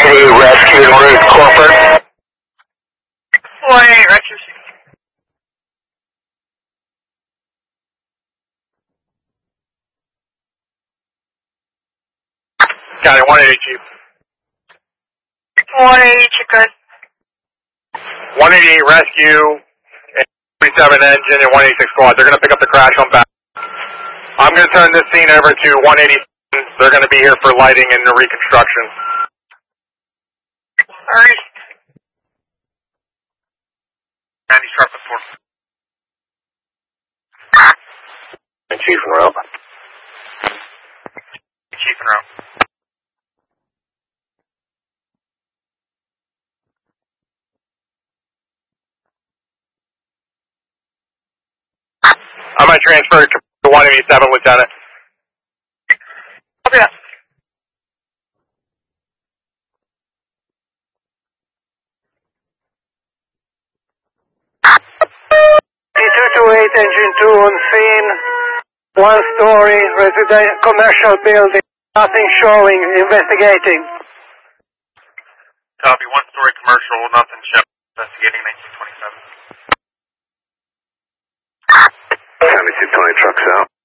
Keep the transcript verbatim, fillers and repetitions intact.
eighty rescue en route, corporate. one eighty rescue. Got it, one eighty Chief. one eighty Chicken. one eighty-eight rescue, twenty-seven engine, and one eighty-six squad. They're going to pick up the crash on back. I'm going to turn this scene over to one eighty. They're going to be here for lighting and the reconstruction. Alright. ninety sharp at four. And Chief en route. Chief en route. I'm going to transfer to one eighty-seven, Lieutenant. Okay. two twenty-eight engine two on scene, one story, residential commercial building, nothing showing, investigating. Copy, one story commercial, nothing ship, investigating nineteen twenty-seven. County two twenty trucks out.